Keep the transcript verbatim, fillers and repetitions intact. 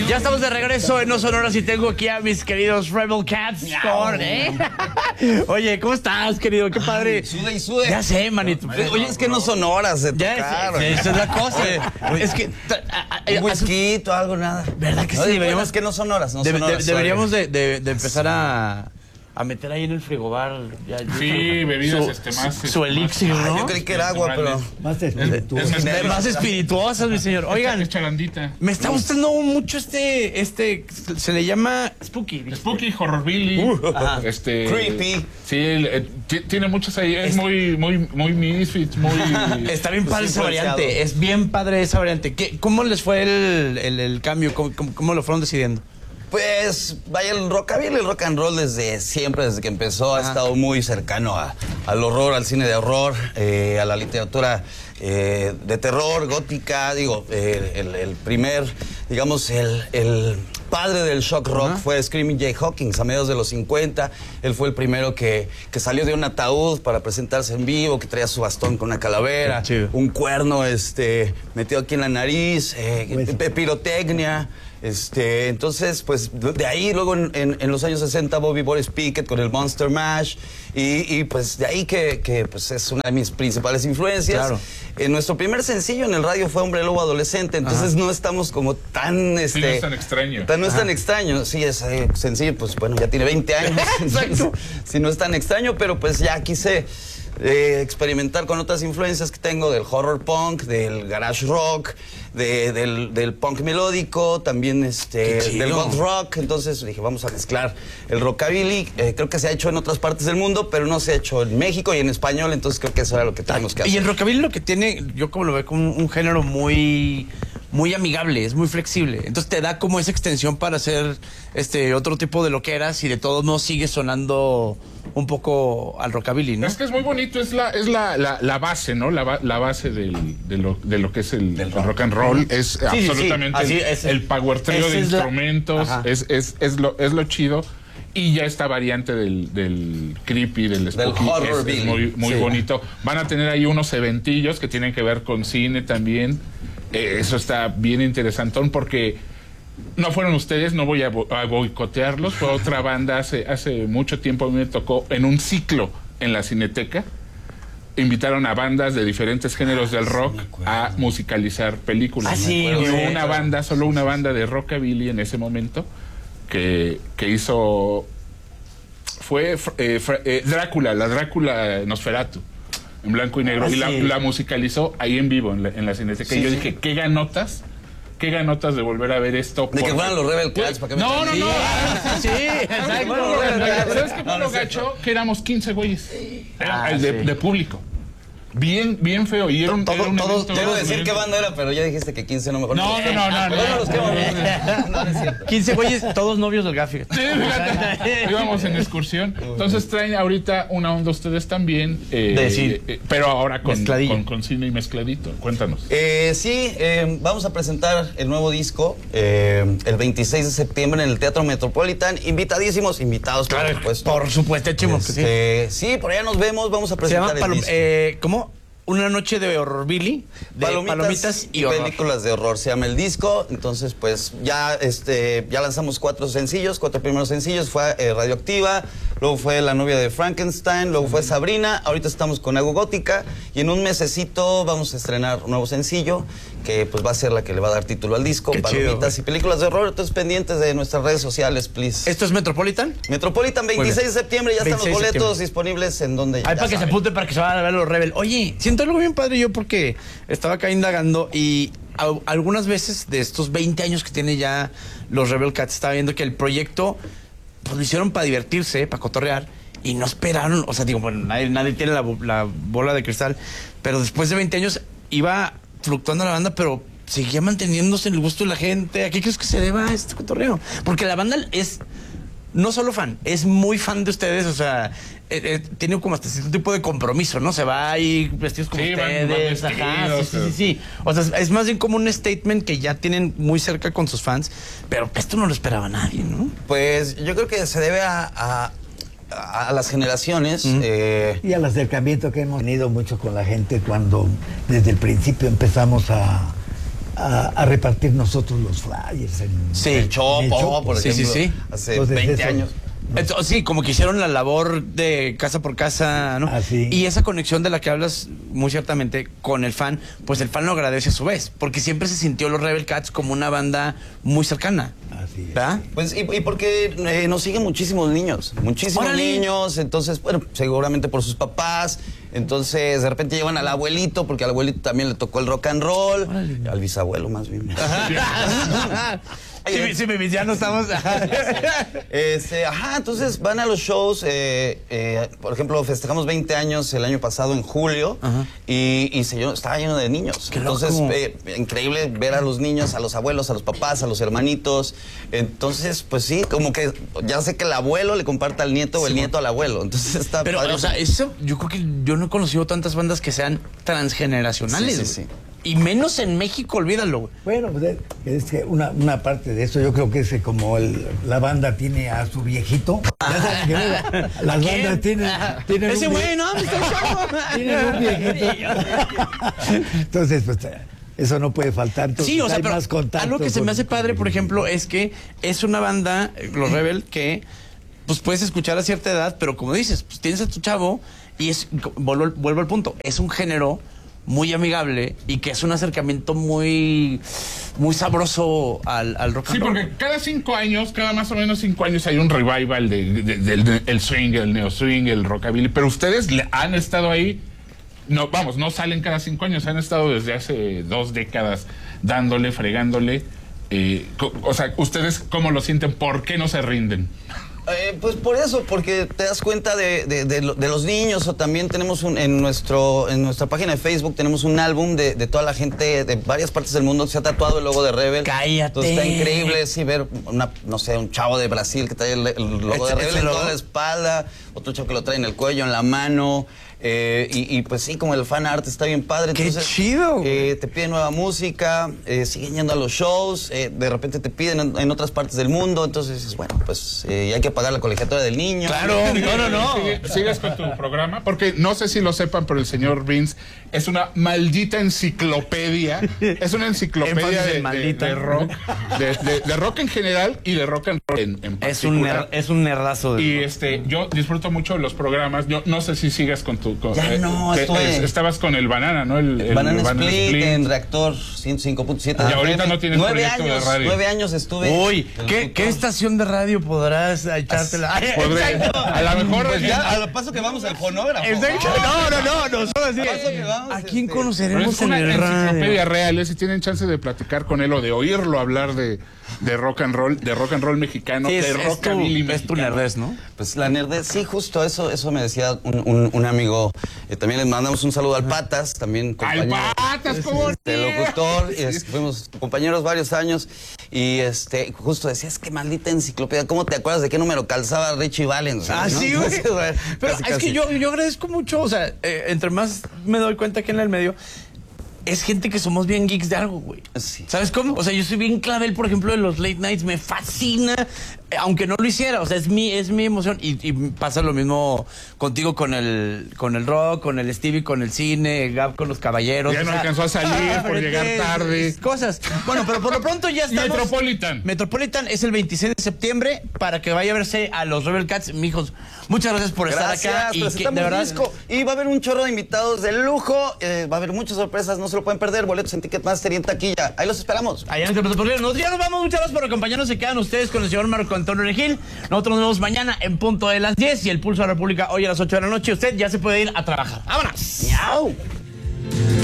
Ya estamos de regreso en No Sonoras y tengo aquí a mis queridos Rebel Cats. Con, ¿eh? Oye, ¿cómo estás, querido? Qué padre. Ay, sude y sude. Ya sé, manito. Oye, es que no son horas de ya tocar. es, esa es la cosa. Oye, es que... un whisky, algo, nada. ¿Verdad que no, sí? Deberíamos, es que no son horas, no de, son horas. De, deberíamos de, de, de empezar a... a meter ahí en el frigobar. Ya, sí, bebidas su, este, más... Su, su elixir, ¿no? Ah, yo creí que era agua, pero... Más espirituosas. Es, es, es, más espirituosas, mi señor. Oigan, es chalandita. Me está gustando mucho este... este se le llama Spooky. Spooky, Horrorbilly. Uh, este, creepy. Sí, eh, tiene muchas ahí. Es, es muy, muy, muy misfits, muy... Está bien padre esa variante. Es bien padre esa variante. ¿Qué, ¿Cómo les fue el, el, el cambio? ¿Cómo, cómo, ¿Cómo lo fueron decidiendo? Pues, vaya, el rockabilly, el rock and roll desde siempre, desde que empezó, ha Ajá. estado muy cercano a, al horror, al cine de horror, eh, a la literatura eh, de terror, gótica. Digo, eh, el, el primer, digamos, el, el padre del shock rock Ajá. fue Screaming Jay Hawkins a mediados de los cincuenta. Él fue el primero que, que salió de un ataúd para presentarse en vivo, que traía su bastón con una calavera, un cuerno este, metido aquí en la nariz, eh, pues. pirotecnia. Este, entonces, pues, de ahí, luego en, en, en los años sesenta, Bobby Boris Pickett con el Monster Mash, y, y pues de ahí que, que pues, es una de mis principales influencias. Claro. Eh, nuestro primer sencillo en el radio fue Hombre Lobo Adolescente, entonces Ajá. no estamos como tan... Este, sí, no es tan extraño. Tan, no Ajá. es tan extraño, sí, es eh, sencillo, pues bueno, ya tiene veinte años. Exacto. Sí, no es tan extraño, pero pues ya quise... Eh, experimentar con otras influencias que tengo del horror punk, del garage rock, de, del, del punk melódico, también este, del goth rock. Entonces dije, vamos a mezclar el rockabilly. Eh, creo que se ha hecho en otras partes del mundo, pero no se ha hecho en México y en español, entonces creo que eso era lo que teníamos que hacer. Y el rockabilly lo que tiene, yo como lo veo, como un, un género muy... muy amigable, es muy flexible. Entonces te da como esa extensión para hacer este otro tipo de loqueras y de todos modos sigue sonando un poco al rockabilly, ¿no? Es que es muy bonito, es la, es la, la, la base, ¿no? La, la base del, de, lo, de lo que es el, el rock. rock and roll. Es sí, absolutamente sí, sí. el, es, el power trio de es instrumentos. La... Es, es, es, lo, es lo chido. Y ya esta variante del, del creepy, del spooky, del horror es, es muy, muy sí. bonito. Van a tener ahí unos eventillos que tienen que ver con cine también. Eh, eso está bien interesantón porque no fueron ustedes, no voy a, bo a boicotearlos. Fue otra banda hace, hace mucho tiempo. A mí me tocó en un ciclo en la Cineteca. Invitaron a bandas de diferentes géneros del rock a musicalizar películas. Ah, sí, y hubo una banda, solo una banda de rockabilly en ese momento que, que hizo fue eh, eh, Drácula, la Drácula Nosferatu en blanco y negro, ah, y sí. la, la musicalizó ahí en vivo en la, en la Cineteca. Sí, y yo sí. dije, qué ganotas qué ganotas de volver a ver esto. De que fueran los Rebel Cats para que no, me no, no, no. Sí, exacto. ¿Sabes qué fue lo gacho? Que éramos quince güeyes ah, de, sí. de público. Bien, bien feo. Y era un, todo, era un todos, debo decir qué banda era, pero ya dijiste que quince no mejor. No, no, no, no. no, no, los que no, no es cierto. quince güeyes, todos novios del Gafi. Sí, fíjate. Íbamos en excursión. Entonces traen ahorita una onda ustedes también. Eh, de sí. eh, pero ahora con, con, con cine y mezcladito. Cuéntanos. Eh, sí, eh, vamos a presentar el nuevo disco eh, el veintiséis de septiembre en el Teatro Metropolitan. Invitadísimos, invitados, claro, por supuesto. Por supuesto, chimo. Este, sí. sí, por allá nos vemos. Vamos a presentar Se llama el disco. Eh, ¿Cómo? Una noche de horrorbilly, de palomitas, palomitas y, y horror. películas de horror se llama el disco. Entonces pues ya este ya lanzamos cuatro sencillos, cuatro primeros sencillos. Fue eh, Radioactiva, luego fue La novia de Frankenstein, luego fue Sabrina. Ahorita estamos con Algo Gótica y en un mesecito vamos a estrenar un nuevo sencillo que pues va a ser la que le va a dar título al disco. Qué Palomitas chido, y películas de horror. Entonces pendientes de nuestras redes sociales, please. ¿Esto es Metropolitan? Metropolitan, veintiséis de septiembre, ya están los boletos disponibles en donde ya Hay para que saben. se apunten para que se vayan a ver los Rebel. Oye, siento algo bien padre yo porque estaba acá indagando y a, algunas veces de estos veinte años que tiene ya los Rebel Cats estaba viendo que el proyecto pues, lo hicieron para divertirse, para cotorrear y no esperaron, o sea, digo, bueno, nadie, nadie tiene la, la bola de cristal, pero después de veinte años iba fluctuando la banda, pero seguía manteniéndose en el gusto de la gente. ¿A qué crees que se deba este cotorreo? Porque la banda es no solo fan, es muy fan de ustedes, o sea, eh, eh, tiene como hasta cierto tipo de compromiso, ¿no? Se va ahí vestidos como sí, ustedes, van, van vestidos, ajá, sí, sí, sí, sí. O sea, es más bien como un statement que ya tienen muy cerca con sus fans, pero esto no lo esperaba nadie, ¿no? Pues yo creo que se debe a... a... a las generaciones mm. eh... y al acercamiento que hemos tenido mucho con la gente cuando desde el principio empezamos a, a, a repartir nosotros los flyers. En, Sí. El Chopo, El Chopo. por Sí, sí, ejemplo. sí. Hace Entonces, veinte eso- años. Entonces, sí, como que hicieron la labor de casa por casa, ¿no? Así. Y esa conexión de la que hablas muy ciertamente con el fan, pues el fan lo agradece a su vez, porque siempre se sintió los Rebel Cats como una banda muy cercana. Así es. ¿Verdad? Pues, y, y porque eh, nos siguen muchísimos niños, muchísimos ¡Órale! niños, entonces, bueno, seguramente por sus papás, entonces de repente llevan al abuelito, porque al abuelito también le tocó el rock and roll, órale. al bisabuelo más bien. Sí, sí, mi- ya no estamos. Este, ajá, entonces van a los shows, eh, eh, por ejemplo, festejamos veinte años el año pasado en julio, Ajá. y, y se llenó- estaba lleno de niños. ¡Qué Entonces, loco! eh, increíble ver a los niños, a los abuelos, a los papás, a los hermanitos. Entonces, pues sí, como que ya sé que el abuelo le comparta al nieto o el nieto al abuelo. Entonces está Pero, padre. o sea, eso, yo creo que yo no he conocido tantas bandas que sean transgeneracionales. Sí, sí, güey. sí. Y menos en México, olvídalo, güey. Bueno, pues es- es que una, una parte de eso, yo creo que es que como el- la banda tiene a su viejito, ya saben que la- las ¿Quién? bandas tienen, tienen Ese un vie- güey, no, me está tienen un viejito. Entonces, pues eso no puede faltar. Entonces, Sí, o sea, hay pero más contacto algo que se con- me hace padre, por ejemplo, es que es una banda, eh, los Rebel, que pues puedes escuchar a cierta edad, pero como dices, pues tienes a tu chavo y es, vuelvo, vuelvo al punto, es un género muy amigable y que es un acercamiento muy, muy sabroso al, al rock and Sí, roll. porque cada cinco años, cada más o menos cinco años hay un revival de- de- del de- el swing, el neo swing, el rockabilly, pero ustedes le- han estado ahí, no, vamos, no salen cada cinco años, han estado desde hace dos décadas dándole, fregándole. eh, co- o sea, ¿ustedes cómo lo sienten? ¿Por qué no se rinden? Eh, pues por eso, porque te das cuenta de, de- de lo- de los niños, o también tenemos un, en nuestro en nuestra página de Facebook tenemos un álbum de, de toda la gente de varias partes del mundo que se ha tatuado el logo de Rebel. ¡Cállate! Entonces está increíble, sí, ver una, no sé, un chavo de Brasil que trae el, el logo ¿Este- de Rebel este en logo? toda la espalda, otro chavo que lo trae en el cuello, en la mano. eh, y, y pues sí, como el fan art está bien padre. ¡Qué entonces, chido! eh, te piden nueva música, eh, siguen yendo a los shows, eh, de repente te piden en, en otras partes del mundo, entonces dices, bueno, pues eh, hay que pagar la colegiatura del niño. Claro, no, no, no. Sigue- Sigues con tu programa, porque no sé si lo sepan, pero el señor Vince es una maldita enciclopedia. Es una enciclopedia Énfasis en de, de- maldita. de rock, de, de- de rock en general y de rock and roll en, en Es un, particular. ner- es un nerdazo. de Y rock. este, yo disfruto mucho los programas. Yo no sé si sigas con tu. Con, Ya no, que- estuve- es- estabas con el Banana, ¿no? El, el Banana Banana Split, en Reactor ciento cinco punto siete. Y ahorita no tienes nueve proyecto de años, radio. Nueve años estuve. Uy, en el ¿qué, locutor. ¿qué estación de radio podrás echártela? Ay, Podré- exacto. a lo mejor. Pues ya, a lo paso que vamos al fonógrafo. Exacto. No, no, no, nosotros sí. Paso que vamos, ¿A quién este, Pero conoceremos es en una el enciclopedia radio? real, ¿eh? Si tienen chance de platicar con él o de oírlo hablar de, de rock and roll, de rock and roll mexicano, Sí, de es, es tu, rockabilly es tu mexicano. nerdez, ¿no? Pues la nerdez, sí, justo eso, eso me decía un, un- un amigo. Eh, también les mandamos un saludo al Patas, también ¡Ay, compañero. patas! ¿Cómo Este locutor, y es- fuimos compañeros varios años, y este, justo decía, es que maldita enciclopedia, ¿cómo te acuerdas de qué número calzaba Richie Valens? Ah, ¿no? sí, güey. Entonces, bueno, Pero casi, es casi. que yo, yo agradezco mucho, o sea, eh, entre más me doy cuenta que en el medio, es gente que somos bien geeks de algo, güey. Sí. ¿Sabes cómo? O sea, yo soy bien clavel, por ejemplo, de los late nights, me fascina, eh, aunque no lo hiciera, o sea, es mi, es mi emoción. Y, y pasa lo mismo contigo con el, con el rock, con el Stevie, con el cine, Gab con los caballeros. Ya o no sea, alcanzó a salir por llegar es- tarde. es Cosas. Bueno, pero por lo pronto ya estamos. Metropolitan. Metropolitan es el veintiséis de septiembre para que vaya a verse a los Rebel Cats. Mijos, muchas gracias por Gracias, estar acá. Y que, presentamos de verdad, disco. Y va a haber un chorro de invitados de lujo. eh, va a haber muchas sorpresas, no se lo pueden perder. Boletos en Ticketmaster y en taquilla. Ahí los esperamos. allá en el Metropolitan. Nosotros ya nos vamos, muchas gracias por acompañarnos. Se quedan ustedes con el señor Marco Antonio Regil. Nosotros nos vemos mañana en punto de las diez y el Pulso de la República hoy a las ocho de la noche. Usted ya se puede ir a trabajar. ¡Vámonos! ¡Miau!